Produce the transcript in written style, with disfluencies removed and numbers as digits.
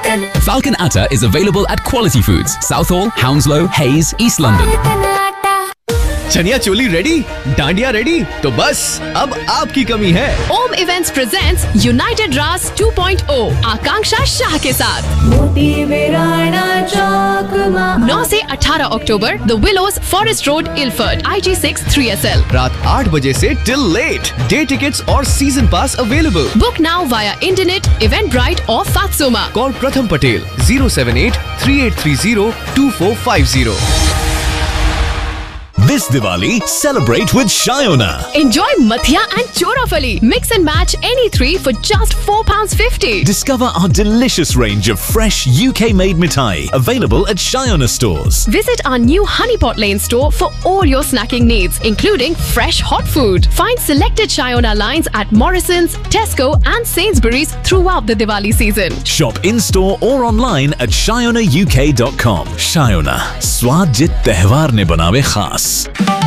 Falcon Atta is available at Quality Foods, Southall, Hounslow, Hayes, East London. Chaniya choli ready, dandiya ready, तो बस अब आपकी कमी है। ओम इवेंट्स प्रेजेंट्स यूनाइटेड रास 2.0 आकांक्षा शाह के साथ 9 से 18 अक्टूबर the willows, forest road, इलफर्ट, IG6 3SL। रात 8 बजे से टिल लेट। डे टिकट्स और सीजन पास available. Book now via internet, Eventbrite और फात्सोमा। कॉल प्रथम Patel 078-3830-2450। This Diwali, celebrate with Shayona. Enjoy Mathia and Chorafali. Mix and match any three for just £4.50. Discover our delicious range of fresh UK-made mithai available at Shayona stores. Visit our new Honeypot Lane store for all your snacking needs, including fresh hot food. Find selected Shayona lines at Morrisons, Tesco and Sainsbury's throughout the Diwali season. Shop in-store or online at shayonauk.com. Shayona, स्वाद जित त्योहार ने बनावे खास।